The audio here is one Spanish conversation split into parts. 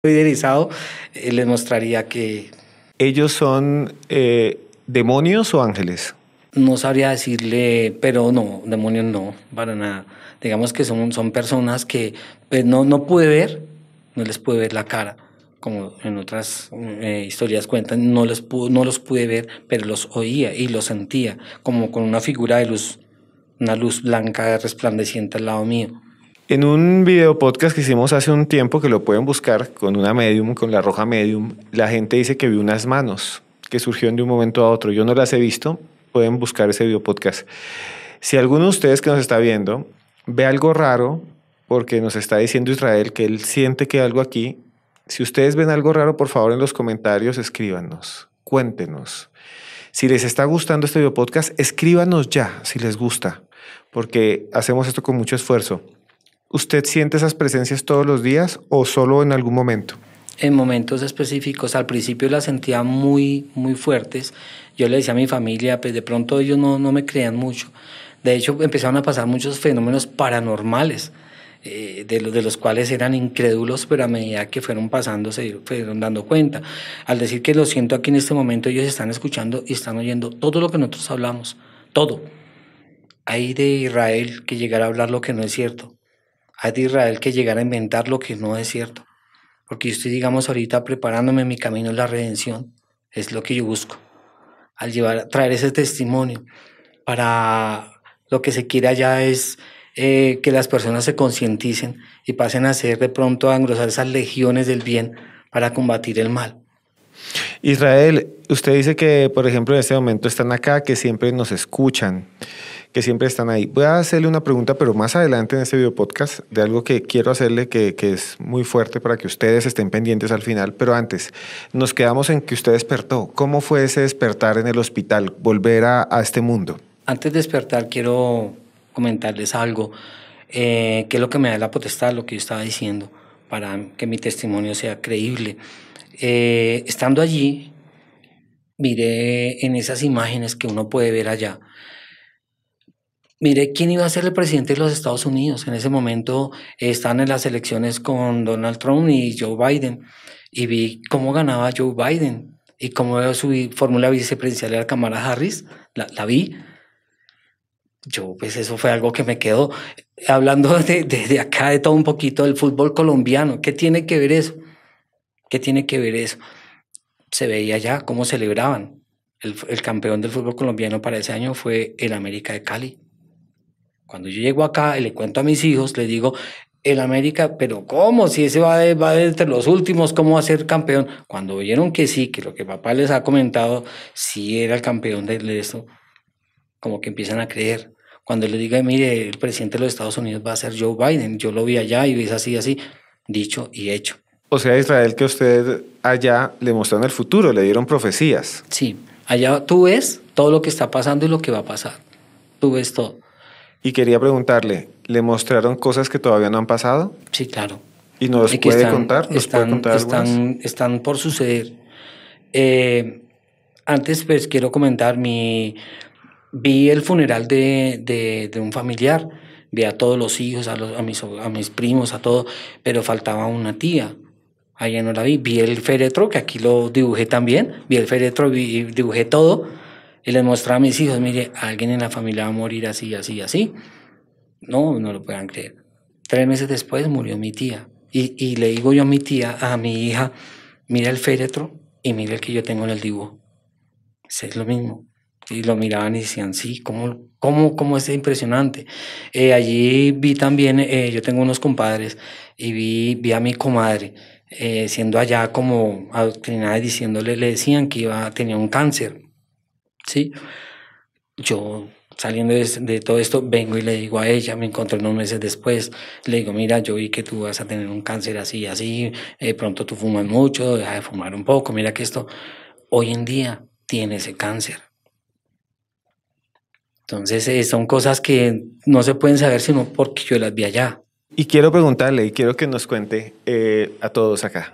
idealizado, les mostraría que ¿Ellos son demonios o ángeles? no sabría decirle, pero no, demonios no, para nada. Digamos que son personas que pues, no pude ver, no les pude ver la cara, como en otras historias cuentan, no los pude ver, pero los oía y los sentía, como con una figura de luz, una luz blanca resplandeciente al lado mío. En un video podcast que hicimos hace un tiempo, que lo pueden buscar con una medium, con la roja medium, la gente dice que vio unas manos que surgieron de un momento a otro. Yo no las he visto, pueden buscar ese video podcast. Si alguno de ustedes que nos está viendo ve algo raro, porque nos está diciendo Israel que él siente que hay algo aquí, si ustedes ven algo raro, por favor en los comentarios escríbanos, cuéntenos. Si les está gustando este video podcast, escríbanos ya si les gusta, porque hacemos esto con mucho esfuerzo. ¿Usted siente esas presencias todos los días o solo en algún momento? En momentos específicos, al principio las sentía muy fuertes. Yo le decía a mi familia, pues de pronto ellos no me creían mucho. De hecho, empezaron a pasar muchos fenómenos paranormales, de los cuales eran incrédulos, pero a medida que fueron pasando se fueron dando cuenta. Al decir que lo siento aquí en este momento, ellos están escuchando y están oyendo todo lo que nosotros hablamos, todo. Hay de Israel que llegara a hablar lo que no es cierto. Hay de Israel que llegara a inventar lo que no es cierto. Porque yo estoy, digamos, ahorita preparándome, mi camino es la redención, es lo que yo busco. Al traer ese testimonio, para lo que se quiere allá es que las personas se concienticen y pasen a ser de pronto a engrosar esas legiones del bien para combatir el mal. Israel, usted dice que, por ejemplo, en este momento están acá, que siempre nos escuchan, que siempre están ahí. Voy a hacerle una pregunta, pero más adelante en este video podcast, de algo que quiero hacerle que es muy fuerte para que ustedes estén pendientes al final. Pero antes, nos quedamos en que usted despertó. ¿Cómo fue ese despertar en el hospital, volver a este mundo? Antes de despertar, quiero comentarles algo, que es lo que me da la potestad, lo que yo estaba diciendo, para que mi testimonio sea creíble. Estando allí, miré en esas imágenes que uno puede ver allá, miré quién iba a ser el presidente de los Estados Unidos. En ese momento estaban en las elecciones con Donald Trump y Joe Biden, y vi cómo ganaba Joe Biden y cómo su fórmula vicepresidencial era Kamala Harris, la vi. Yo, pues eso fue algo que me quedó. Hablando de acá, de todo un poquito del fútbol colombiano, ¿qué tiene que ver eso? ¿Qué tiene que ver eso? Se veía ya cómo celebraban. El campeón del fútbol colombiano para ese año fue el América de Cali. Cuando yo llego acá y le cuento a mis hijos, les digo, el América, pero ¿cómo? Si ese va de entre los últimos, ¿cómo va a ser campeón? Cuando vieron que sí, que lo que papá les ha comentado, sí era el campeón de esto, como que empiezan a creer. Cuando les diga, mire, el presidente de los Estados Unidos va a ser Joe Biden, yo lo vi allá y es así, dicho y hecho. O sea, Israel, que usted allá le mostraron el futuro, le dieron profecías. Sí, allá tú ves todo lo que está pasando y lo que va a pasar. Tú ves todo. Y quería preguntarle, ¿le mostraron cosas que todavía no han pasado? Sí, claro. ¿Y nos Y que puede contar? ¿Nos puede contar algunas? están por suceder. Antes, pues, quiero comentar, vi el funeral de un familiar, vi a todos los hijos, a mis primos, a todo, pero faltaba una tía. Allá no la vi. Vi el féretro, que aquí lo dibujé también, vi el féretro, dibujé todo, y les mostraba a mis hijos, mire, alguien en la familia va a morir así, así, así. No lo puedan creer. 3 meses después murió mi tía. Y le digo yo a mi tía, a mi hija, mira el féretro y mira el que yo tengo en el dibujo. Es lo mismo. Y lo miraban y decían, sí, ¿cómo es impresionante? Allí vi también, yo tengo unos compadres, y vi a mi comadre, siendo allá como adoctrinada y diciéndole, le decían que tenía un cáncer, ¿sí? Yo, saliendo de todo esto, vengo y le digo a ella, me encontré unos meses después, le digo, mira, yo vi que tú vas a tener un cáncer así, así, pronto tú fumas mucho, deja de fumar un poco, mira que esto hoy en día tiene ese cáncer. Entonces, son cosas que no se pueden saber sino porque yo las vi allá. Y quiero preguntarle, y quiero que nos cuente a todos acá.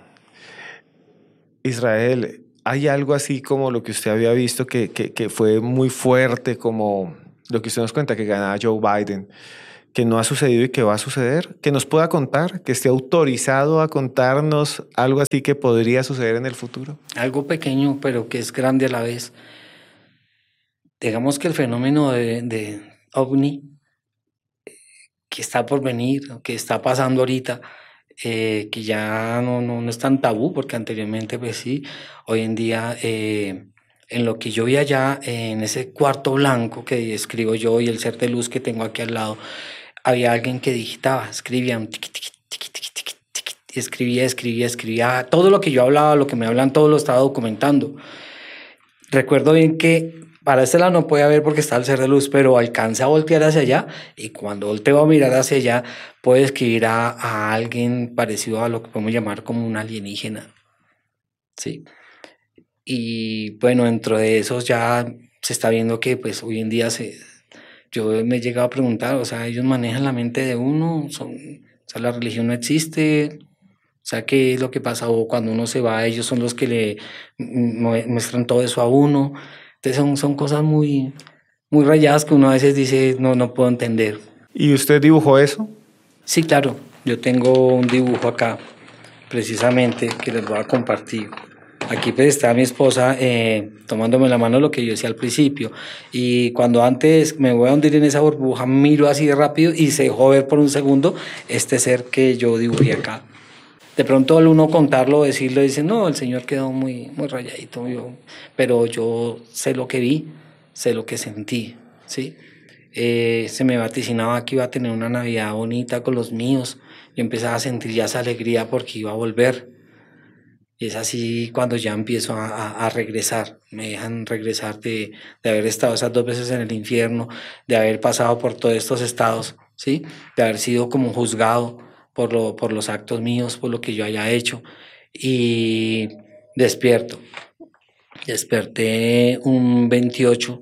Israel, ¿hay algo así como lo que usted había visto que fue muy fuerte, como lo que usted nos cuenta, que ganaba Joe Biden, que no ha sucedido y que va a suceder, que nos pueda contar, que esté autorizado a contarnos algo así que podría suceder en el futuro. Algo pequeño, pero que es grande a la vez. Digamos que el fenómeno de OVNI, que está por venir, que está pasando ahorita, que ya no es tan tabú, porque anteriormente pues sí, hoy en día en lo que yo vi allá, en ese cuarto blanco que escribo yo y el ser de luz que tengo aquí al lado, había alguien que digitaba, escribía un tiqui, tiqui, tiqui, tiqui, tiqui, tiqui, y escribía, todo lo que yo hablaba, lo que me hablan, todo lo estaba documentando. Recuerdo bien que para este lado no podía ver porque está el ser de luz, pero alcancé a voltear hacia allá y cuando volteo a mirar hacia allá, puedo escribir a alguien parecido a lo que podemos llamar como un alienígena, ¿sí? Y bueno, dentro de esos ya se está viendo que pues hoy en día yo me he llegado a preguntar, o sea, ellos manejan la mente de uno, o sea, la religión no existe, o sea, ¿qué es lo que pasa? O cuando uno se va, ellos son los que le muestran todo eso a uno. Entonces son cosas muy rayadas que uno a veces dice, no puedo entender. ¿Y usted dibujó eso? Sí, claro, yo tengo un dibujo acá, precisamente, que les voy a compartir. Aquí pues está mi esposa tomándome la mano, lo que yo decía al principio, y cuando antes me voy a hundir en esa burbuja, miro así de rápido y se dejó ver por un segundo este ser que yo dibujé acá. De pronto al uno contarlo, decirlo, dice, no, el señor quedó muy rayadito, pero yo sé lo que vi, sé lo que sentí, ¿sí? Se me vaticinaba que iba a tener una Navidad bonita con los míos, yo empezaba a sentir ya esa alegría porque iba a volver. Y es así cuando ya empiezo a regresar, me dejan regresar de haber estado esas 2 veces en el infierno, de haber pasado por todos estos estados, ¿sí? De haber sido como juzgado por los actos míos, por lo que yo haya hecho. Y despierto. Desperté un 28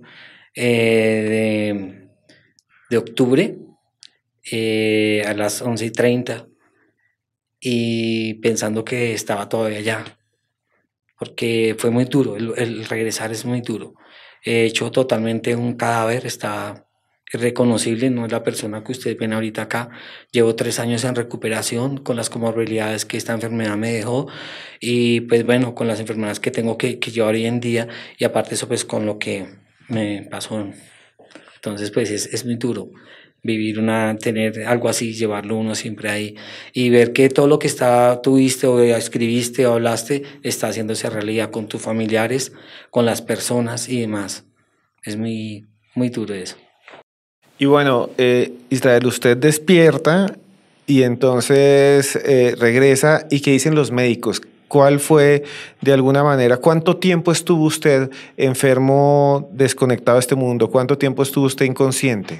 de octubre a las 11:30 y pensando que estaba todavía allá, porque fue muy duro, el regresar es muy duro. He hecho totalmente un cadáver, está irreconocible, no es la persona que ustedes ven ahorita acá. Llevo 3 años en recuperación con las comorbilidades que esta enfermedad me dejó y pues bueno, con las enfermedades que tengo que llevar hoy en día y aparte eso pues con lo que me pasó. Entonces pues es muy duro vivir tener algo así, llevarlo uno siempre ahí y ver que todo lo que tuviste o escribiste o hablaste está haciéndose realidad con tus familiares, con las personas y demás. Es muy duro eso. Y bueno, Israel, usted despierta y entonces regresa. ¿Y qué dicen los médicos? ¿Cuál fue, de alguna manera, cuánto tiempo estuvo usted enfermo, desconectado de este mundo? ¿Cuánto tiempo estuvo usted inconsciente?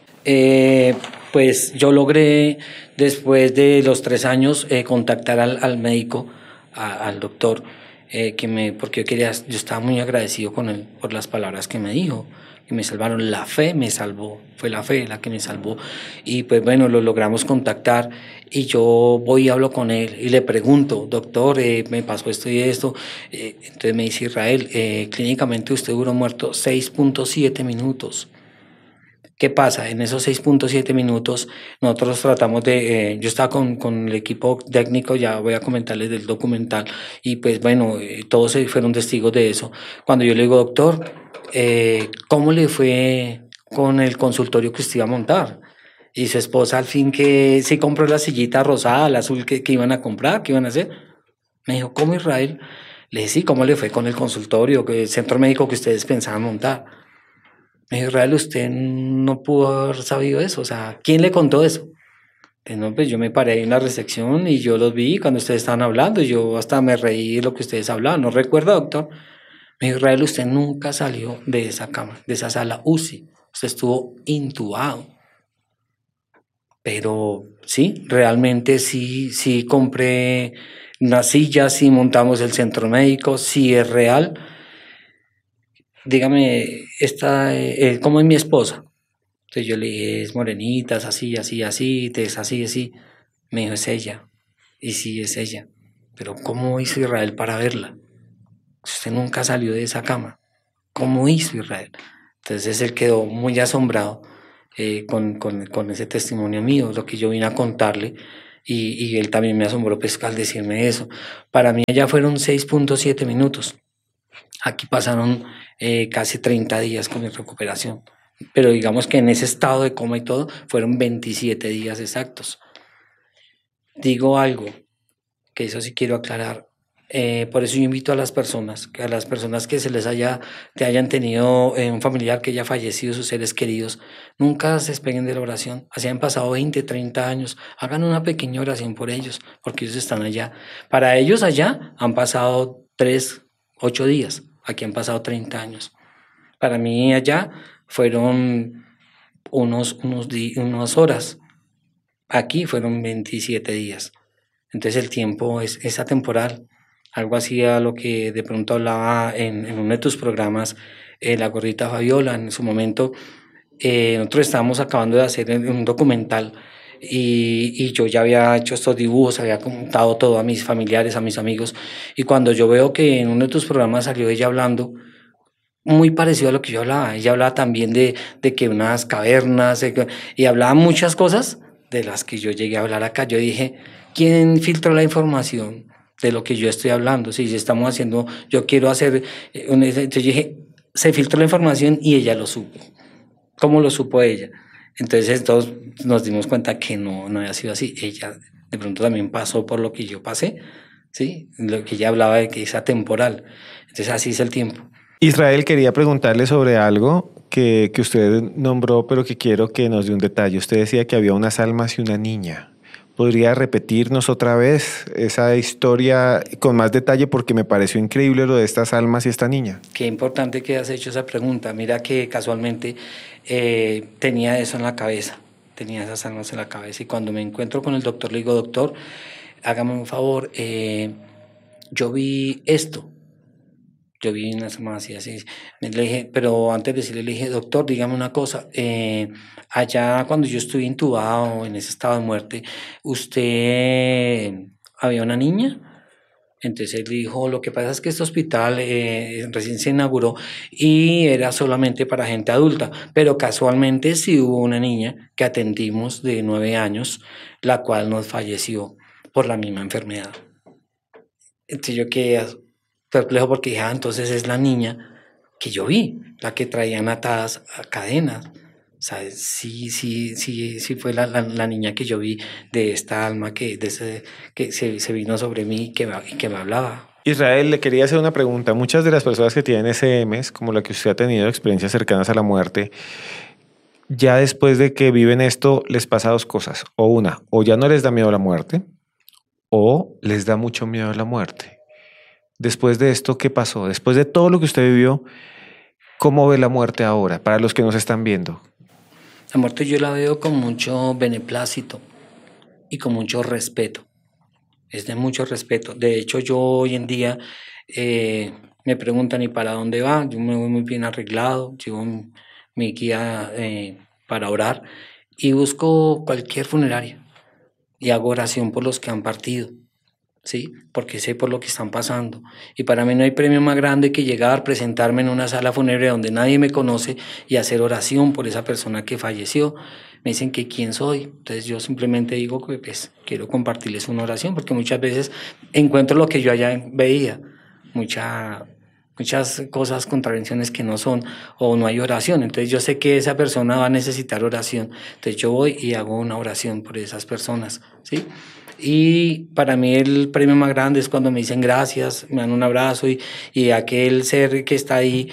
Pues yo logré, después de los 3 años, contactar al médico, al doctor, porque yo estaba muy agradecido con él por las palabras que me dijo, que me salvaron. La fe me salvó, fue la fe la que me salvó. Y pues bueno, lo logramos contactar y yo voy y hablo con él y le pregunto, doctor, me pasó esto y esto. Entonces me dice Israel, clínicamente usted duró muerto 6.7 minutos. ¿Qué pasa? En esos 6.7 minutos nosotros tratamos yo estaba con el equipo técnico, ya voy a comentarles del documental, y pues bueno, todos fueron testigos de eso. Cuando yo le digo, doctor, ¿cómo le fue con el consultorio que usted iba a montar? Y su esposa al fin que sí compró la sillita rosada, la azul que iban a comprar, que iban a hacer. Me dijo, ¿cómo Israel? Le dije, sí, ¿cómo le fue con el consultorio, el centro médico que ustedes pensaban montar? Me dijo, Israel, usted no pudo haber sabido eso, o sea, ¿quién le contó eso? No, pues yo me paré ahí en la recepción y yo los vi cuando ustedes estaban hablando, y yo hasta me reí de lo que ustedes hablaban, ¿no recuerda, doctor? Me dijo, Israel, usted nunca salió de esa cama, de esa sala UCI, usted estuvo intubado. Pero sí, realmente sí compré una silla, sí montamos el centro médico, sí es real. Dígame, ¿cómo es mi esposa? Entonces yo le dije, es morenita, es así, así, así, es así, así. Me dijo, es ella. Y sí, es ella. Pero ¿cómo hizo Israel para verla? Usted nunca salió de esa cama. ¿Cómo hizo Israel? Entonces él quedó muy asombrado con ese testimonio mío, lo que yo vine a contarle. Y él también me asombró pues, al decirme eso. Para mí allá fueron 6.7 minutos. Aquí pasaron casi 30 días con mi recuperación. Pero digamos que en ese estado de coma y todo, fueron 27 días exactos. Digo algo, que eso sí quiero aclarar. Por eso yo invito a las personas que te hayan tenido un familiar que haya fallecido, sus seres queridos, nunca se despeguen de la oración. Así han pasado 20, 30 años, hagan una pequeña oración por ellos, porque ellos están allá. Para ellos allá han pasado 3, 8 días, aquí han pasado 30 años. Para mí allá fueron unas horas, aquí fueron 27 días. Entonces el tiempo es atemporal. Algo así a lo que de pronto hablaba en uno de tus programas, la gordita Fabiola. En su momento, nosotros estábamos acabando de hacer un documental y yo ya había hecho estos dibujos, había contado todo a mis familiares, a mis amigos. Y cuando yo veo que en uno de tus programas salió ella hablando, muy parecido a lo que yo hablaba. Ella hablaba también de que unas cavernas, y hablaba muchas cosas de las que yo llegué a hablar acá. Yo dije, ¿quién filtró la información de lo que yo estoy hablando? Si estamos haciendo, yo quiero hacer, entonces yo dije, se filtró la información y ella lo supo. ¿Cómo lo supo ella? Entonces todos nos dimos cuenta que no había sido así. Ella de pronto también pasó por lo que yo pasé, ¿sí? Lo que ella hablaba de que es atemporal. Entonces así es el tiempo. Israel, quería preguntarle sobre algo que usted nombró, pero que quiero que nos dé un detalle. Usted decía que había unas almas y una niña. ¿Podría repetirnos otra vez esa historia con más detalle? Porque me pareció increíble lo de estas almas y esta niña. Qué importante que has hecho esa pregunta. Mira que casualmente tenía eso en la cabeza, tenía esas almas en la cabeza. Y cuando me encuentro con el doctor, le digo, doctor, hágame un favor, yo vi esto. Yo vi unas almas así. Le dije, pero antes de decirle, le dije, doctor, dígame una cosa. Allá cuando yo estuve intubado en ese estado de muerte, ¿usted había una niña? Entonces él dijo, lo que pasa es que este hospital recién se inauguró y era solamente para gente adulta, pero casualmente sí hubo una niña que atendimos de 9 años, la cual nos falleció por la misma enfermedad. Entonces yo quedé perplejo porque dije, entonces es la niña que yo vi, la que traían atadas a cadenas. O sea, sí fue la niña que yo vi de esta alma que se vino sobre mí y que me hablaba. Israel, le quería hacer una pregunta. Muchas de las personas que tienen SMs, como la que usted ha tenido, experiencias cercanas a la muerte, ya después de que viven esto, les pasa dos cosas. O una, o ya no les da miedo la muerte, o les da mucho miedo la muerte. Después de esto, ¿qué pasó? Después de todo lo que usted vivió, ¿cómo ve la muerte ahora para los que nos están viendo? La muerte yo la veo con mucho beneplácito y con mucho respeto. Es de mucho respeto. De hecho, yo hoy en día me preguntan, ¿y para dónde va? Yo me voy muy bien arreglado, llevo mi guía para orar y busco cualquier funeraria y hago oración por los que han partido. ¿Sí? Porque sé por lo que están pasando. Y para mí no hay premio más grande que llegar, presentarme en una sala funeraria donde nadie me conoce y hacer oración por esa persona que falleció. Me dicen que quién soy. Entonces yo simplemente digo que pues quiero compartirles una oración porque muchas veces encuentro lo que yo allá veía. Muchas cosas, contravenciones que no son o no hay oración. Entonces yo sé que esa persona va a necesitar oración. Entonces yo voy y hago una oración por esas personas, ¿sí? Y para mí el premio más grande es cuando me dicen gracias, me dan un abrazo y aquel ser que está ahí,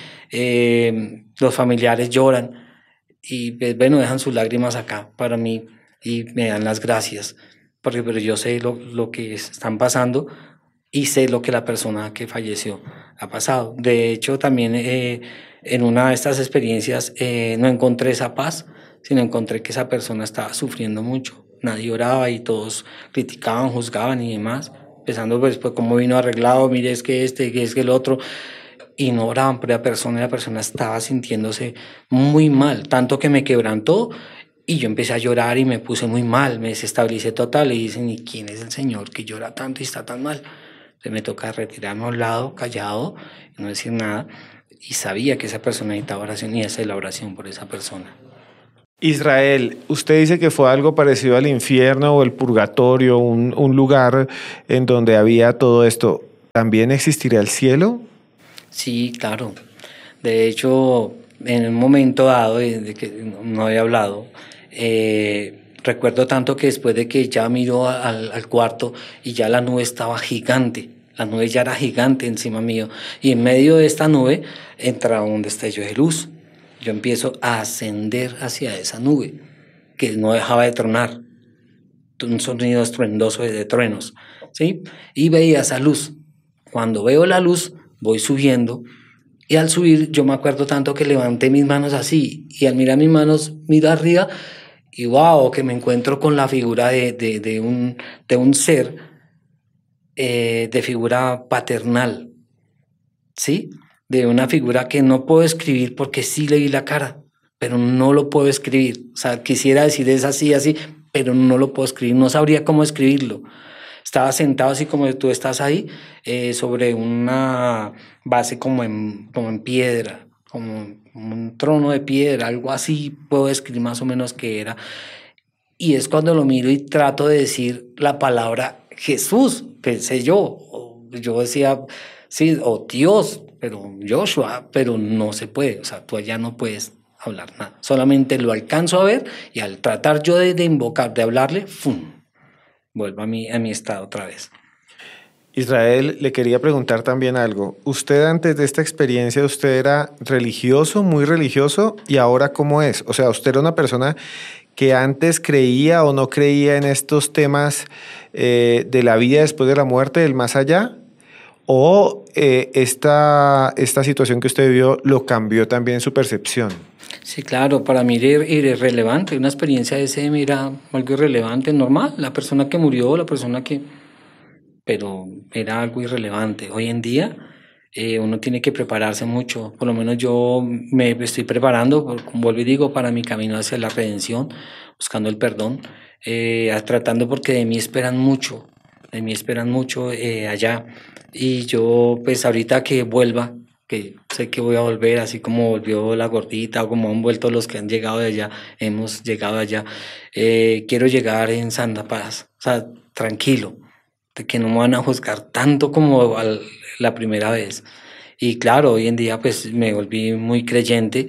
los familiares lloran y pues, bueno, dejan sus lágrimas acá para mí y me dan las gracias, porque pero yo sé lo que están pasando y sé lo que la persona que falleció ha pasado. De hecho, también en una de estas experiencias no encontré esa paz, sino encontré que esa persona estaba sufriendo mucho. Nadie oraba y todos criticaban, juzgaban y demás. Empezando pues cómo vino arreglado, mire es que que es que el otro. Y no oraban por la persona estaba sintiéndose muy mal, tanto que me quebrantó y yo empecé a llorar y me puse muy mal, me desestabilicé total y dicen, ¿y quién es el Señor que llora tanto y está tan mal? Entonces me toca retirarme a un lado, callado, y no decir nada y sabía que esa persona necesitaba oración y hacer la oración por esa persona. Israel, usted dice que fue algo parecido al infierno o el purgatorio, un lugar en donde había todo esto. ¿También existirá el cielo? Sí, claro. De hecho, en un momento dado, de que no había hablado, recuerdo tanto que después de que ya miró al cuarto y ya la nube estaba gigante, la nube ya era gigante encima mío, y en medio de esta nube entra un destello de luz. Yo empiezo a ascender hacia esa nube, que no dejaba de tronar, un sonido estruendoso de truenos, ¿sí? Y veía esa luz. Cuando veo la luz, voy subiendo. Y al subir, yo me acuerdo tanto que levanté mis manos así, y al mirar mis manos, miro arriba, y wow, que me encuentro con la figura de un ser, de figura paternal, ¿sí? De una figura que no puedo escribir porque sí le vi la cara, pero no lo puedo escribir. O sea, quisiera decir es así, así, pero no lo puedo escribir, no sabría cómo escribirlo. Estaba sentado así como tú estás ahí, sobre una base como en piedra, como un trono de piedra, algo así puedo describir más o menos qué era. Y es cuando lo miro y trato de decir la palabra Jesús, pensé yo. Yo decía, sí, o Dios, pero Joshua, pero no se puede. O sea, tú allá no puedes hablar nada. Solamente lo alcanzo a ver y al tratar yo de invocar, de hablarle, ¡fum! Vuelvo a mi estado otra vez. Israel, le quería preguntar también algo. Usted antes de esta experiencia, usted era religioso, muy religioso, y ahora ¿cómo es? O sea, usted era una persona que antes creía o no creía en estos temas de la vida después de la muerte, del más allá, o esta situación que usted vio lo cambió también su percepción. Sí, claro, para mí era irrelevante. Una experiencia de ese era algo irrelevante, normal. La persona que murió, la persona que... Pero era algo irrelevante. Hoy en día uno tiene que prepararse mucho. Por lo menos yo me estoy preparando, como vuelvo y digo, para mi camino hacia la redención, buscando el perdón, tratando porque de mí esperan mucho allá. Y yo, pues ahorita que vuelva, que sé que voy a volver, así como volvió la gordita o como han vuelto los que han llegado de allá, hemos llegado allá, quiero llegar en santa paz, o sea, tranquilo, de que no me van a juzgar tanto como la primera vez. Y claro, hoy en día pues me volví muy creyente,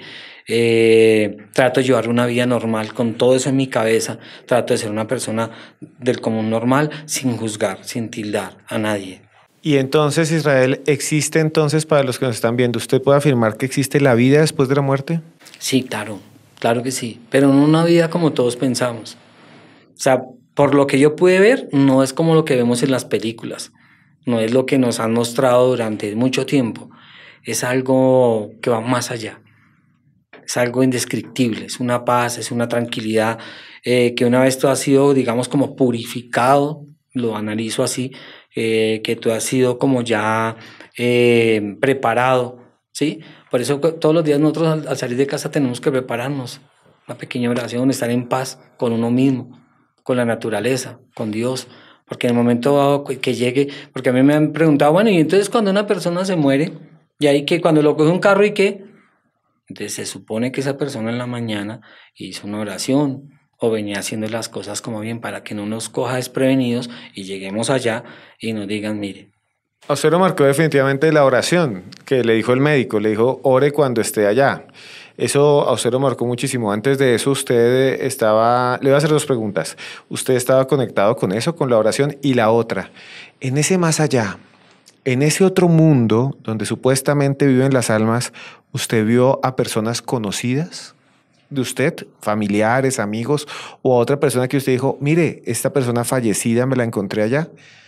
trato de llevar una vida normal con todo eso en mi cabeza, trato de ser una persona del común normal sin juzgar, sin tildar a nadie. Y entonces, Israel, ¿existe entonces para los que nos están viendo, usted puede afirmar que existe la vida después de la muerte? Sí, claro, claro que sí, pero no una vida como todos pensamos. O sea, por lo que yo pude ver, no es como lo que vemos en las películas, no es lo que nos han mostrado durante mucho tiempo, es algo que va más allá, es algo indescriptible, es una paz, es una tranquilidad, que una vez todo ha sido, digamos, como purificado, lo analizo así, que tú has sido como ya preparado, ¿sí? Por eso todos los días nosotros al salir de casa tenemos que prepararnos, una pequeña oración, estar en paz con uno mismo, con la naturaleza, con Dios, porque en el momento dado que llegue, porque a mí me han preguntado, bueno, y entonces cuando una persona se muere, y ahí que cuando lo coge un carro y qué, entonces se supone que esa persona en la mañana hizo una oración o venía haciendo las cosas como bien para que no nos coja desprevenidos y lleguemos allá y nos digan, mire. A usted lo marcó definitivamente la oración que le dijo el médico, le dijo, ore cuando esté allá. Eso a usted lo marcó muchísimo. Antes de eso usted estaba, le voy a hacer dos preguntas. ¿Usted estaba conectado con eso, con la oración? Y la otra, en ese más allá, en ese otro mundo donde supuestamente viven las almas, ¿usted vio a personas conocidas de usted, familiares, amigos, o a otra persona que usted dijo, mire, esta persona fallecida me la encontré allá?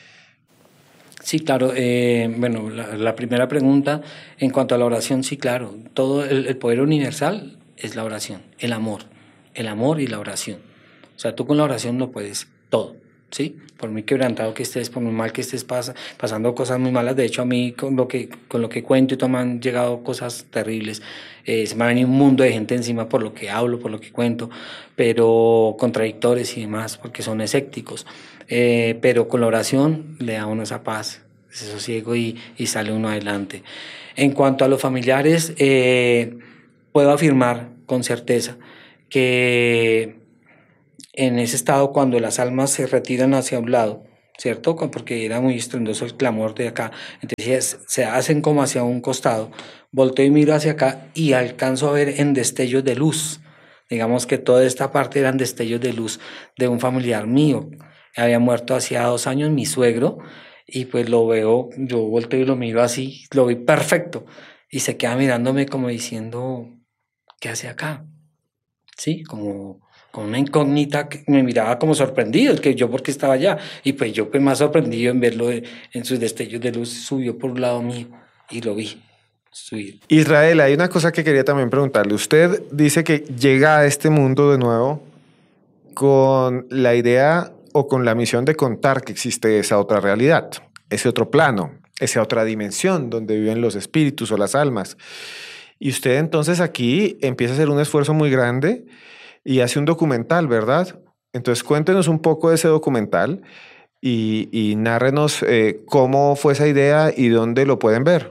Sí, claro. Bueno, la primera pregunta en cuanto a la oración, sí, claro. Todo el poder universal es la oración, el amor y la oración. O sea, tú con la oración lo puedes todo, ¿sí? Por muy quebrantado que estés, por muy mal que estés pasando cosas muy malas. De hecho, a mí con lo que cuento y todo me han llegado cosas terribles. Se me ha venido un mundo de gente encima por lo que hablo, por lo que cuento, pero contradictores y demás, porque son escépticos. Pero con la oración le da a uno esa paz, ese sosiego y sale uno adelante. En cuanto a los familiares, puedo afirmar con certeza que en ese estado, cuando las almas se retiran hacia un lado, ¿cierto? Porque era muy estruendoso el clamor de acá, entonces se hacen como hacia un costado, volteo y miro hacia acá y alcanzo a ver en destellos de luz. Digamos que toda esta parte eran destellos de luz de un familiar mío. Había muerto hacía 2 años mi suegro y pues lo veo, yo volteo y lo miro así, lo vi perfecto y se queda mirándome como diciendo, ¿qué hace acá? Sí, como con una incógnita que me miraba como sorprendido, el que yo porque estaba allá, y pues yo pues más sorprendido en verlo en sus destellos de luz, subió por un lado mío y lo vi subir. Israel, hay una cosa que quería también preguntarle. Usted dice que llega a este mundo de nuevo con la idea o con la misión de contar que existe esa otra realidad, ese otro plano, esa otra dimensión donde viven los espíritus o las almas. Y usted entonces aquí empieza a hacer un esfuerzo muy grande y hace un documental, ¿verdad? Entonces cuéntenos un poco de ese documental y nárrenos cómo fue esa idea y dónde lo pueden ver.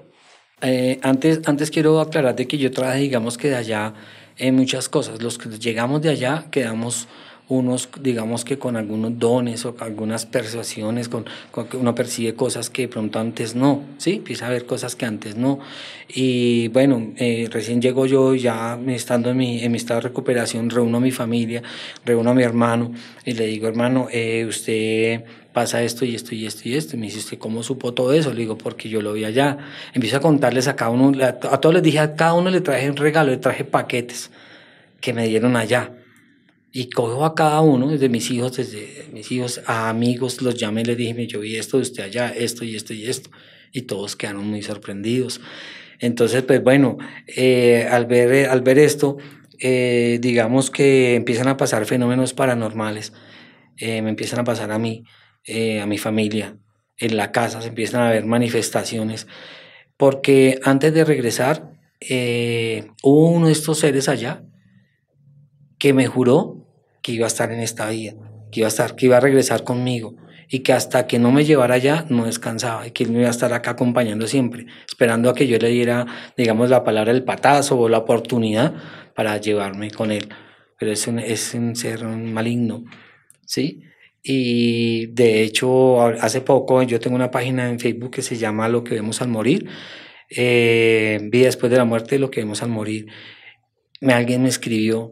Antes quiero aclarar de que yo trabajé, digamos que de allá, en muchas cosas. Los que llegamos de allá quedamos unos, digamos que con algunos dones o con algunas persuasiones, con que uno percibe cosas que de pronto antes no, ¿sí? Empieza a ver cosas que antes no. Y bueno, recién llego yo, ya estando en mi estado de recuperación, reúno a mi familia, reúno a mi hermano y le digo, hermano, usted pasa esto y esto y esto y esto. Y me dice, ¿usted cómo supo todo eso? Le digo, porque yo lo vi allá. Empiezo a contarles a cada uno, a todos les dije, a cada uno le traje un regalo, le traje paquetes que me dieron allá. Y cojo a cada uno, desde mis hijos a amigos, los llamé y les dije, yo vi esto de usted allá, esto y esto y esto. Y todos quedaron muy sorprendidos. Entonces, pues bueno, al ver esto, digamos que empiezan a pasar fenómenos paranormales. Me empiezan a pasar a mi familia, en la casa se empiezan a ver manifestaciones, porque antes de regresar, hubo uno de estos seres allá que me juró que iba a estar en esta vida, que iba a regresar conmigo y que hasta que no me llevara allá no descansaba y que él me iba a estar acá acompañando siempre, esperando a que yo le diera, digamos, la palabra del patazo o la oportunidad para llevarme con él. Pero es un ser maligno, ¿sí? Y de hecho, hace poco yo tengo una página en Facebook que se llama Lo que vemos al morir, vida después de la muerte, lo que vemos al morir. Alguien me escribió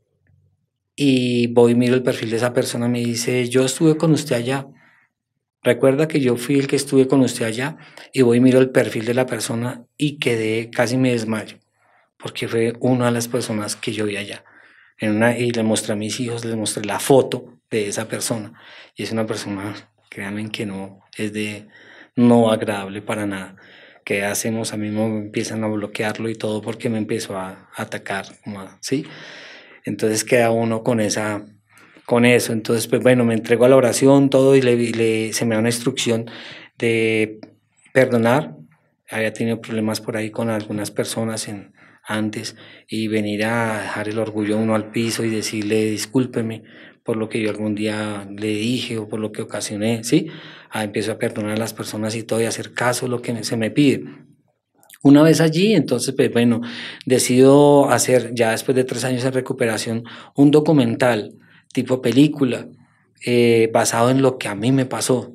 y voy y miro el perfil de esa persona, me dice, yo estuve con usted allá, recuerda que yo fui el que estuve con usted allá, y voy y miro el perfil de la persona y quedé, casi me desmayo, porque fue una de las personas que yo vi allá. Y le mostré a mis hijos, les mostré la foto de esa persona, y es una persona, créanme que no, no agradable para nada. ¿Qué hacemos? A mí me empiezan a bloquearlo y todo porque me empezó a atacar, ¿sí? Entonces queda uno con eso. Entonces, pues bueno, me entrego a la oración, todo, y se me da una instrucción de perdonar. Había tenido problemas por ahí con algunas personas antes, y venir a dejar el orgullo uno al piso y decirle, discúlpeme por lo que yo algún día le dije o por lo que ocasioné, ¿sí? Empiezo a perdonar a las personas y todo, y hacer caso a lo que se me pide. Una vez allí, entonces, pues bueno, decido hacer, ya después de 3 años en recuperación, un documental tipo película, basado en lo que a mí me pasó,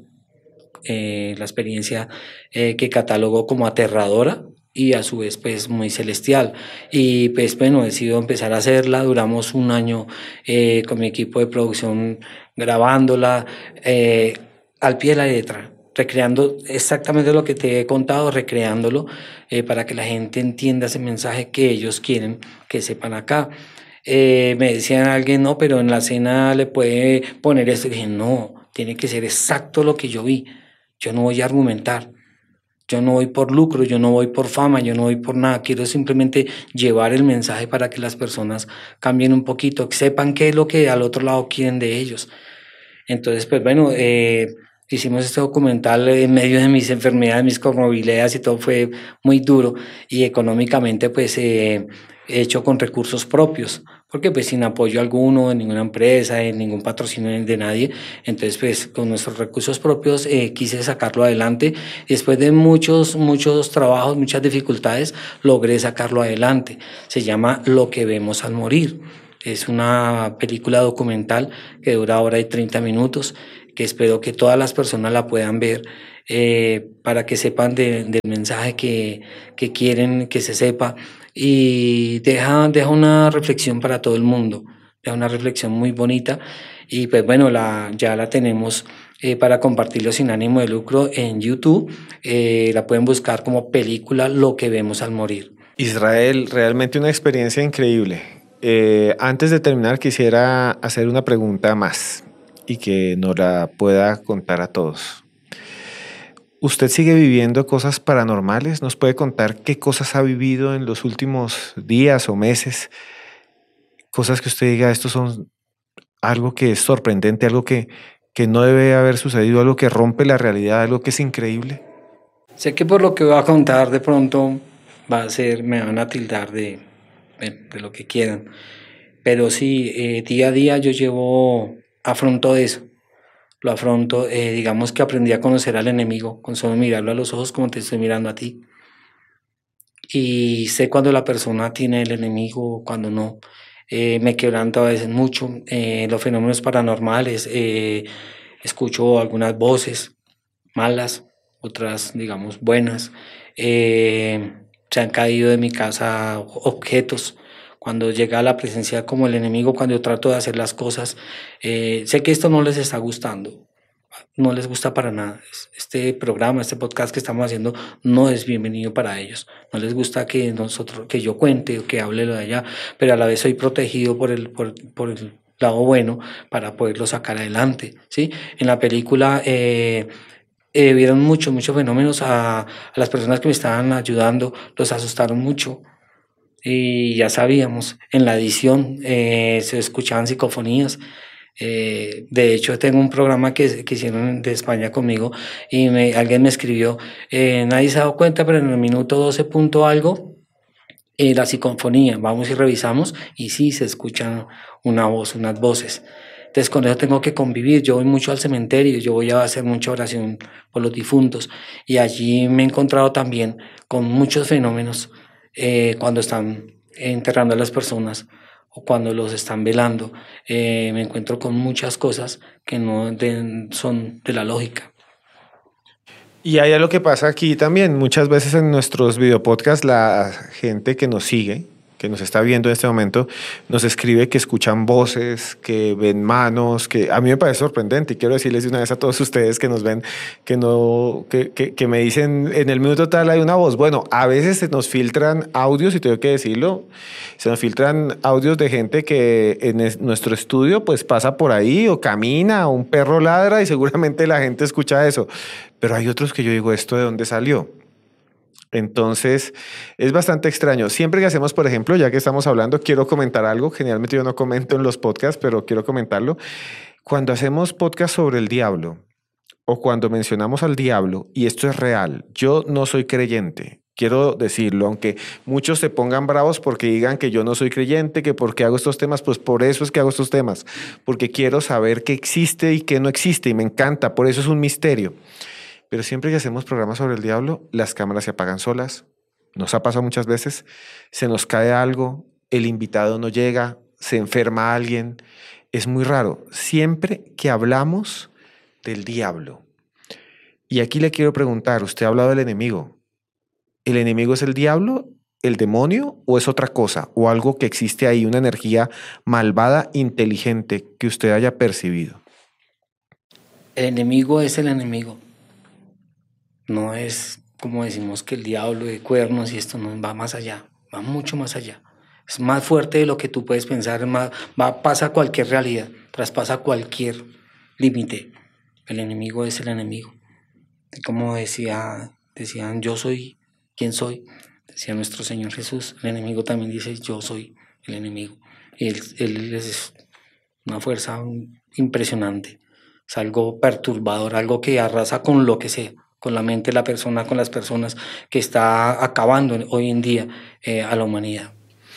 la experiencia que catalogo como aterradora y a su vez pues muy celestial. Y pues bueno, decido empezar a hacerla. Duramos 1 año con mi equipo de producción grabándola al pie de la letra, recreando exactamente lo que te he contado, recreándolo para que la gente entienda ese mensaje que ellos quieren que sepan acá. Me decían alguien, no, pero en la escena le puede poner esto. Y dije, no, tiene que ser exacto lo que yo vi. Yo no voy a argumentar, yo no voy por lucro, yo no voy por fama, yo no voy por nada. Quiero simplemente llevar el mensaje para que las personas cambien un poquito, que sepan qué es lo que al otro lado quieren de ellos. Entonces, pues bueno, hicimos este documental en medio de mis enfermedades, mis comorbilidades y todo, fue muy duro, y económicamente pues hecho con recursos propios, porque pues sin apoyo alguno de ninguna empresa, de ningún patrocinio de nadie. Entonces pues con nuestros recursos propios quise sacarlo adelante, y después de muchos trabajos, muchas dificultades, logré sacarlo adelante. Se llama Lo que vemos al morir. Es una película documental que dura 1 hora y 30 minutos, que espero que todas las personas la puedan ver, para que sepan del mensaje que quieren que se sepa, y deja una reflexión para todo el mundo, deja una reflexión muy bonita. Y pues bueno, ya la tenemos, para compartirlo sin ánimo de lucro en YouTube. La pueden buscar como película Lo que vemos al morir. Israel, realmente una experiencia increíble. Antes de terminar, quisiera hacer una pregunta más y que nos la pueda contar a todos. ¿Usted sigue viviendo cosas paranormales? ¿Nos puede contar qué cosas ha vivido en los últimos días o meses? Cosas que usted diga, estos son algo que es sorprendente, algo que no debe haber sucedido, algo que rompe la realidad, algo que es increíble. Sé que por lo que voy a contar de pronto me van a tildar de lo que quieran, pero sí, día a día afronto eso, lo afronto. Digamos que aprendí a conocer al enemigo con solo mirarlo a los ojos como te estoy mirando a ti, y sé cuando la persona tiene el enemigo, cuando no. Me quebranto a veces mucho, los fenómenos paranormales. Escucho algunas voces malas, otras, digamos, buenas. Se han caído de mi casa objetos. Cuando llega la presencia como el enemigo, cuando yo trato de hacer las cosas, sé que esto no les está gustando, no les gusta para nada. Este programa, este podcast que estamos haciendo no es bienvenido para ellos. No les gusta que yo cuente o que hable lo de allá, pero a la vez soy protegido por el lado bueno para poderlo sacar adelante, ¿sí? En la película, vieron muchos fenómenos. A las personas que me estaban ayudando los asustaron mucho, y ya sabíamos, en la edición, se escuchaban psicofonías. De hecho, tengo un programa que hicieron de España conmigo, y alguien me escribió, nadie se ha dado cuenta, pero en el minuto 12 punto algo, la psicofonía, vamos y revisamos, y sí se escuchan unas voces. Entonces con eso tengo que convivir. Yo voy mucho al cementerio, yo voy a hacer mucha oración por los difuntos, y allí me he encontrado también con muchos fenómenos, cuando están enterrando a las personas o cuando los están velando. Me encuentro con muchas cosas que no son de la lógica. Y hay algo que pasa aquí también. Muchas veces en nuestros videopodcasts la gente que nos sigue, que nos está viendo en este momento, nos escribe que escuchan voces, que ven manos, que a mí me parece sorprendente. Y quiero decirles de una vez a todos ustedes que nos ven, que me dicen en el minuto tal hay una voz. Bueno, a veces se nos filtran audios, y tengo que decirlo, se nos filtran audios de gente que en nuestro estudio pues pasa por ahí o camina, o un perro ladra y seguramente la gente escucha eso. Pero hay otros que yo digo, ¿esto de dónde salió? Entonces, es bastante extraño. Siempre que hacemos, por ejemplo, ya que estamos hablando, quiero comentar algo. Generalmente yo no comento en los podcasts, pero quiero comentarlo. Cuando hacemos podcast sobre el diablo o cuando mencionamos al diablo, y esto es real, yo no soy creyente. Quiero decirlo, aunque muchos se pongan bravos porque digan que yo no soy creyente, que por qué hago estos temas, pues por eso es que hago estos temas, porque quiero saber qué existe y qué no existe, y me encanta, por eso es un misterio. Pero siempre que hacemos programas sobre el diablo, las cámaras se apagan solas. Nos ha pasado muchas veces. Se nos cae algo, el invitado no llega, se enferma alguien. Es muy raro. Siempre que hablamos del diablo. Y aquí le quiero preguntar, usted ha hablado del enemigo. ¿El enemigo es el diablo, el demonio, o es otra cosa? ¿O algo que existe ahí, una energía malvada, inteligente, que usted haya percibido? El enemigo es el enemigo. No es como decimos que el diablo de cuernos y esto, no va más allá, va mucho más allá. Es más fuerte de lo que tú puedes pensar, pasa cualquier realidad, traspasa cualquier límite. El enemigo es el enemigo. Y como decían, yo soy quien soy, decía nuestro Señor Jesús, el enemigo también dice, yo soy el enemigo. Y él es una fuerza impresionante, es algo perturbador, algo que arrasa con lo que sea, con la mente de la persona, con las personas, que está acabando hoy en día, a la humanidad.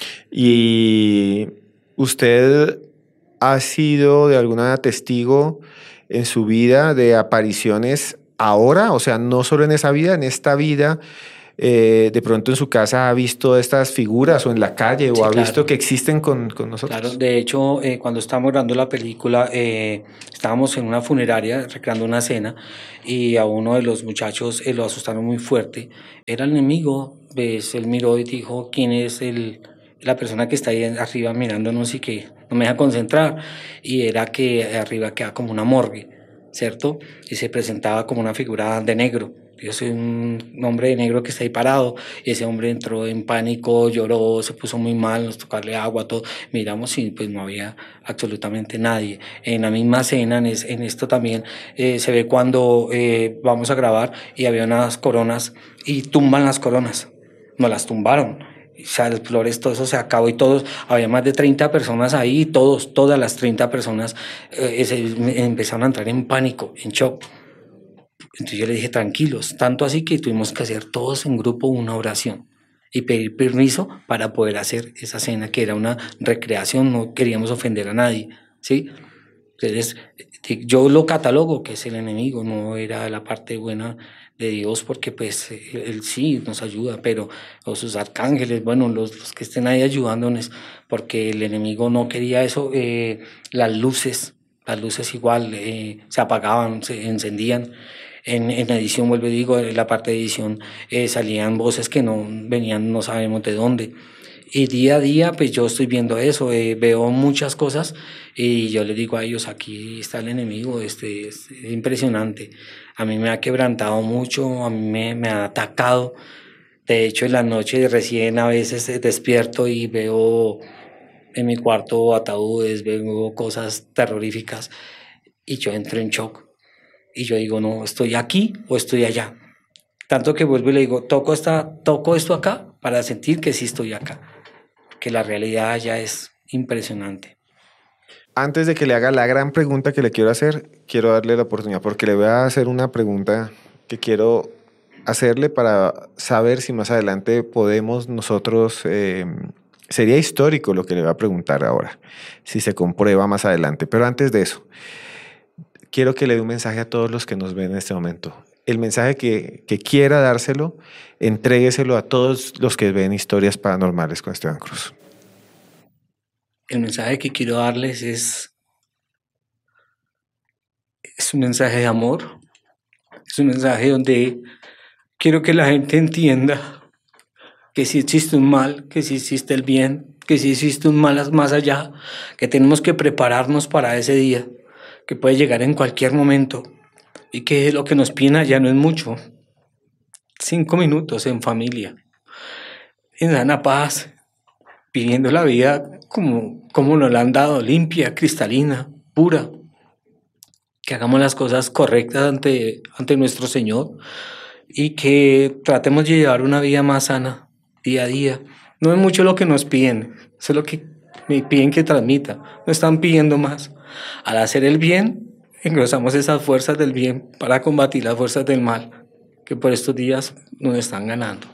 ¿Y usted ha sido de alguna manera testigo en su vida de apariciones ahora? O sea, no solo en esa vida, en esta vida, de pronto en su casa ha visto estas figuras o en la calle o Sí, ha claro. visto que existen con nosotros. Claro, de hecho, cuando estábamos grabando la película, estábamos en una funeraria recreando una cena y a uno de los muchachos lo asustaron muy fuerte. Era el enemigo, pues él miró y dijo, ¿quién es la persona que está ahí arriba mirándonos y que no me deja concentrar? Y era que arriba queda como una morgue, ¿cierto? Y se presentaba como una figura de negro. Yo soy un hombre de negro que está ahí parado y ese hombre entró en pánico, lloró, se puso muy mal, nos tocó darle agua, todo. Miramos y pues no había absolutamente nadie. En la misma cena, en esto también, se ve cuando vamos a grabar y había unas coronas y tumban las coronas, nos las tumbaron. O sea, las flores, todo eso se acabó y todos, había más de 30 personas ahí y todas las 30 personas empezaron a entrar en pánico, en shock. Entonces yo le dije, tranquilos, tanto así que tuvimos que hacer todos en grupo una oración y pedir permiso para poder hacer esa cena, que era una recreación, no queríamos ofender a nadie, ¿sí? Entonces, yo lo catalogo que es el enemigo, no era la parte buena de Dios, porque pues él sí nos ayuda, pero o sus arcángeles, bueno, los que estén ahí ayudándonos, porque el enemigo no quería eso, las luces igual se apagaban, se encendían. En edición, vuelvo y digo, en la parte de edición salían voces que no venían, no sabemos de dónde. Y día a día, pues yo estoy viendo eso, veo muchas cosas y yo les digo a ellos, aquí está el enemigo, es impresionante. A mí me ha quebrantado mucho, a mí me ha atacado. De hecho, en la noche recién a veces despierto y veo en mi cuarto ataúdes, veo cosas terroríficas y yo entro en shock. Y yo digo, no, ¿estoy aquí o estoy allá? Tanto que vuelvo y le digo, toco esto acá para sentir que sí estoy acá, que la realidad ya es impresionante. Antes de que le haga la gran pregunta que le quiero hacer, quiero darle la oportunidad porque le voy a hacer una pregunta que quiero hacerle para saber si más adelante podemos nosotros, sería histórico lo que le voy a preguntar ahora, si se comprueba más adelante. Pero antes de eso, quiero que le dé un mensaje a todos los que nos ven en este momento. El mensaje que quiera dárselo, entrégueselo a todos los que ven historias paranormales con Esteban Cruz. El mensaje que quiero darles es un mensaje de amor, es un mensaje donde quiero que la gente entienda que sí existe un mal, que sí existe el bien, que sí existe un mal más allá, que tenemos que prepararnos para ese día, que puede llegar en cualquier momento y que lo que nos piden allá no es mucho. 5 minutos en familia, en sana paz, viviendo la vida como nos la han dado, limpia, cristalina, pura. Que hagamos las cosas correctas ante nuestro Señor y que tratemos de llevar una vida más sana día a día. No es mucho lo que nos piden, eso es lo que me piden que transmita, no están pidiendo más. Al hacer el bien, engrosamos esas fuerzas del bien para combatir las fuerzas del mal, que por estos días nos están ganando.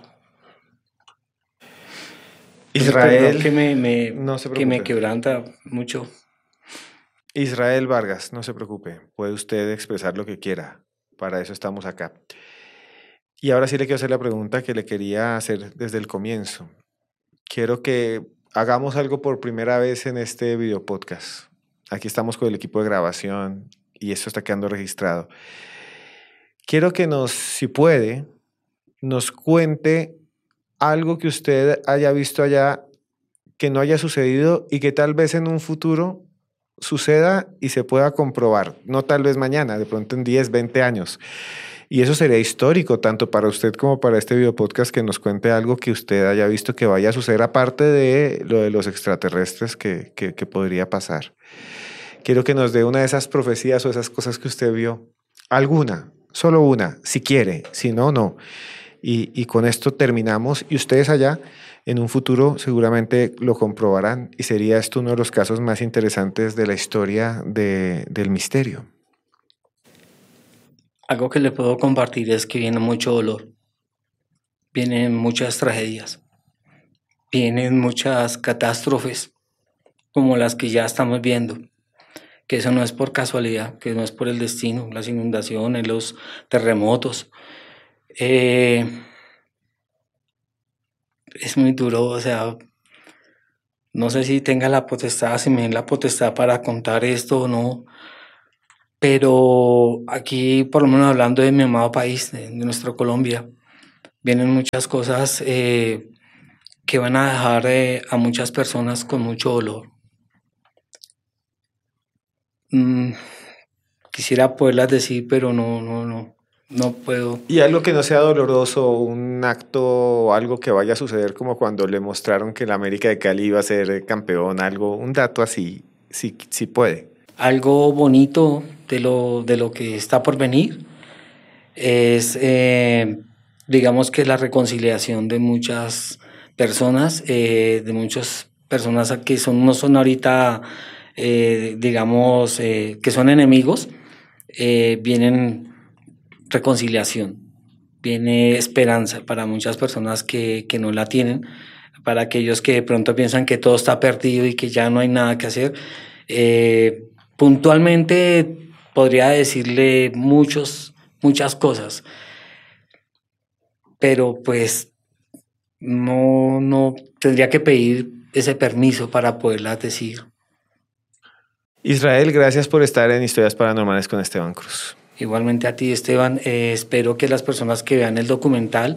Israel, Perdón no se que me preocupe. quebranta mucho. Israel Vargas, no se preocupe, puede usted expresar lo que quiera, para eso estamos acá. Y ahora sí le quiero hacer la pregunta que le quería hacer desde el comienzo. Quiero que hagamos algo por primera vez en este video podcast. Aquí estamos con el equipo de grabación y esto está quedando registrado. Quiero que si puede, nos cuente algo que usted haya visto allá que no haya sucedido y que tal vez en un futuro suceda y se pueda comprobar. No tal vez mañana, de pronto en 10, 20 años. Y eso sería histórico, tanto para usted como para este video podcast, que nos cuente algo que usted haya visto que vaya a suceder, aparte de lo de los extraterrestres que podría pasar. Quiero que nos dé una de esas profecías o esas cosas que usted vio. Alguna, solo una, si quiere, si no, no. Y con esto terminamos. Y ustedes allá, en un futuro, seguramente lo comprobarán. Y sería esto uno de los casos más interesantes de la historia del misterio. Algo que le puedo compartir es que viene mucho dolor, vienen muchas tragedias, vienen muchas catástrofes como las que ya estamos viendo, que eso no es por casualidad, que no es por el destino, las inundaciones, los terremotos. es muy duro, o sea, no sé si tenga la potestad, si me den la potestad para contar esto o no, pero aquí, por lo menos hablando de mi amado país, de nuestro Colombia, vienen muchas cosas que van a dejar a muchas personas con mucho dolor. Mm, quisiera poderlas decir, pero no puedo. Y algo que no sea doloroso, un acto o algo que vaya a suceder como cuando le mostraron que el América de Cali iba a ser campeón, algo, un dato así, sí, sí puede. Algo bonito de lo que está por venir es, digamos que la reconciliación de muchas personas, que no son ahorita, digamos, que son enemigos, vienen reconciliación, viene esperanza para muchas personas que no la tienen, para aquellos que de pronto piensan que todo está perdido y que ya no hay nada que hacer. Eh, puntualmente podría decirle muchas cosas, pero pues no tendría que pedir ese permiso para poderlas decir. Israel, gracias por estar en Historias Paranormales con Esteban Cruz. Igualmente a ti, Esteban, espero que las personas que vean el documental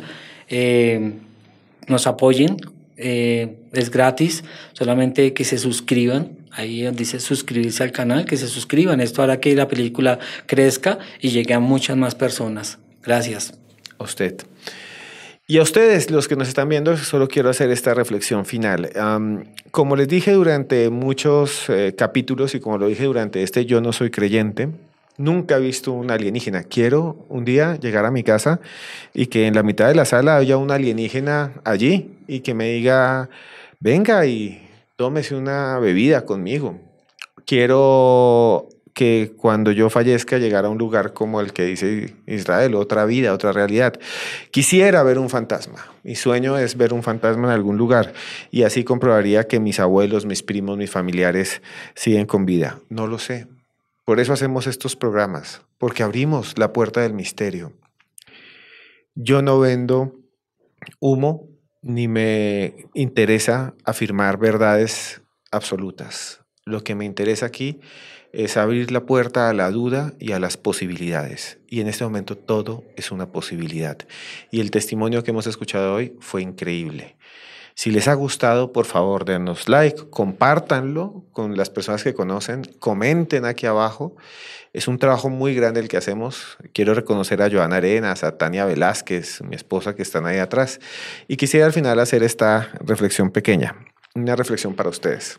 nos apoyen. Es gratis, solamente que se suscriban. Ahí dice suscribirse al canal, que se suscriban. Esto hará que la película crezca y llegue a muchas más personas. Gracias. A usted. Y a ustedes, los que nos están viendo, solo quiero hacer esta reflexión final. Como les dije durante muchos capítulos y como lo dije durante este, yo no soy creyente. Nunca he visto un alienígena. Quiero un día llegar a mi casa y que en la mitad de la sala haya un alienígena allí y que me diga, venga y tómese una bebida conmigo. Quiero que cuando yo fallezca llegara a un lugar como el que dice Israel, otra vida, otra realidad. Quisiera ver un fantasma. Mi sueño es ver un fantasma en algún lugar y así comprobaría que mis abuelos, mis primos, mis familiares siguen con vida. No lo sé. Por eso hacemos estos programas, porque abrimos la puerta del misterio. Yo no vendo humo ni me interesa afirmar verdades absolutas. Lo que me interesa aquí es abrir la puerta a la duda y a las posibilidades. Y en este momento todo es una posibilidad. Y el testimonio que hemos escuchado hoy fue increíble. Si les ha gustado, por favor, denos like, compártanlo con las personas que conocen, comenten aquí abajo. Es un trabajo muy grande el que hacemos. Quiero reconocer a Joana Arenas, a Tania Velázquez, mi esposa, que están ahí atrás. Y quisiera al final hacer esta reflexión pequeña, una reflexión para ustedes.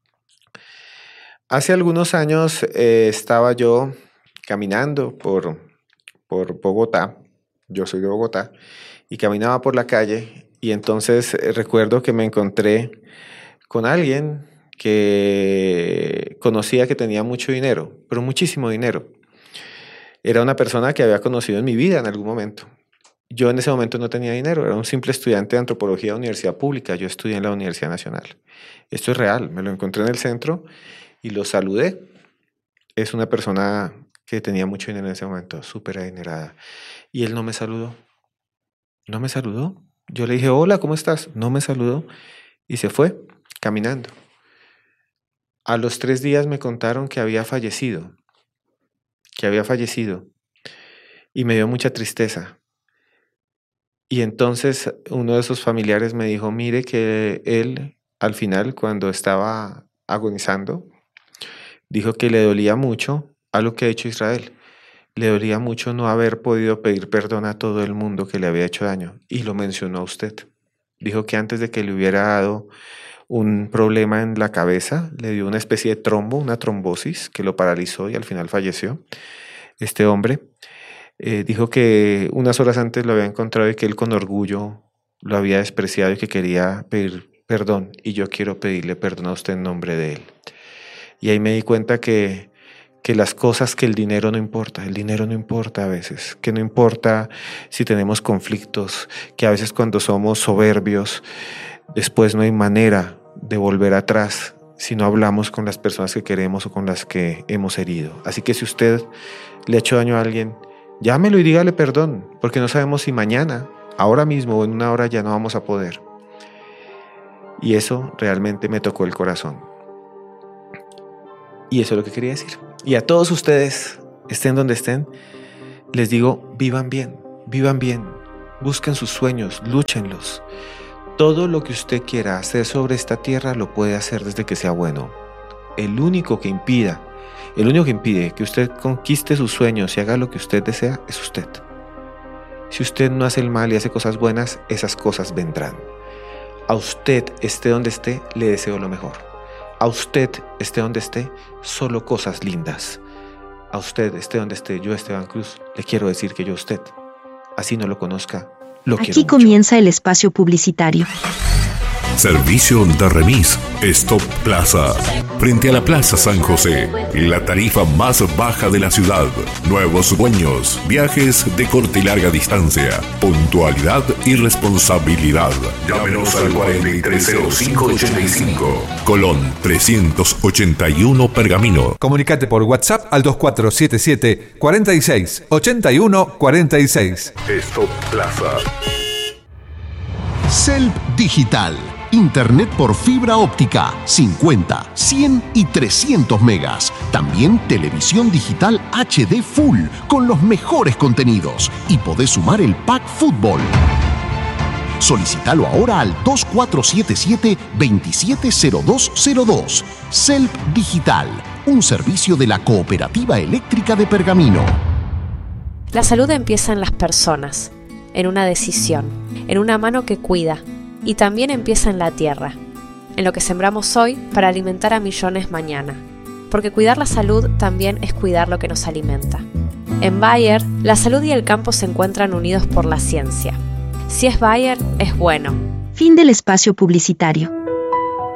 Hace algunos años estaba yo caminando por Bogotá. Yo soy de Bogotá. Y caminaba por la calle y entonces recuerdo que me encontré con alguien que conocía que tenía mucho dinero, pero muchísimo dinero. Era una persona que había conocido en mi vida en algún momento. Yo en ese momento no tenía dinero, era un simple estudiante de antropología de universidad pública. Yo estudié en la Universidad Nacional. Esto es real, me lo encontré en el centro y lo saludé. Es una persona que tenía mucho dinero en ese momento, súper adinerada. Y él no me saludó. No me saludó. Yo le dije, hola, ¿cómo estás? No me saludó y se fue caminando. A los 3 días me contaron que había fallecido. Y me dio mucha tristeza. Y entonces uno de sus familiares me dijo, mire que él al final, cuando estaba agonizando, dijo que le dolía mucho a lo que ha hecho Israel. Le dolía mucho no haber podido pedir perdón a todo el mundo que le había hecho daño. Y lo mencionó a usted. Dijo que antes de que le hubiera dado un problema en la cabeza, le dio una especie de trombo, una trombosis, que lo paralizó y al final falleció. Este hombre dijo que unas horas antes lo había encontrado y que él con orgullo lo había despreciado y que quería pedir perdón. Y yo quiero pedirle perdón a usted en nombre de él. Y ahí me di cuenta que las cosas, que el dinero no importa a veces, que no importa si tenemos conflictos, que a veces cuando somos soberbios, después no hay manera de volver atrás si no hablamos con las personas que queremos o con las que hemos herido. Así que si usted le ha hecho daño a alguien, llámelo y dígale perdón, porque no sabemos si mañana, ahora mismo o en una hora ya no vamos a poder. Y eso realmente me tocó el corazón. Y eso es lo que quería decir. Y a todos ustedes, estén donde estén, les digo, vivan bien, busquen sus sueños, lúchenlos. Todo lo que usted quiera hacer sobre esta tierra lo puede hacer desde que sea bueno. El único que impide que usted conquiste sus sueños y haga lo que usted desea es usted. Si usted no hace el mal y hace cosas buenas, esas cosas vendrán. A usted, esté donde esté, le deseo lo mejor. A usted, esté donde esté, solo cosas lindas. A usted, esté donde esté, yo, Esteban Cruz, le quiero decir que yo a usted, así no lo conozca, lo quiero mucho. Aquí comienza el espacio publicitario. Servicio de remis Stop Plaza. Frente a la Plaza San José. La tarifa más baja de la ciudad. Nuevos dueños. Viajes de corta y larga distancia. Puntualidad y responsabilidad. Llámenos al 430585. Colón 381 Pergamino. Comunicate por WhatsApp al 2477 46 81 46. Stop Plaza. Celp Digital. Internet por fibra óptica, 50, 100 y 300 megas. También televisión digital HD Full con los mejores contenidos. Y podés sumar el pack fútbol. Solicítalo ahora al 2477-270202. Celp Digital, un servicio de la Cooperativa Eléctrica de Pergamino. La salud empieza en las personas, en una decisión, en una mano que cuida. Y también empieza en la tierra, en lo que sembramos hoy para alimentar a millones mañana. Porque cuidar la salud también es cuidar lo que nos alimenta. En Bayer, la salud y el campo se encuentran unidos por la ciencia. Si es Bayer, es bueno. Fin del espacio publicitario.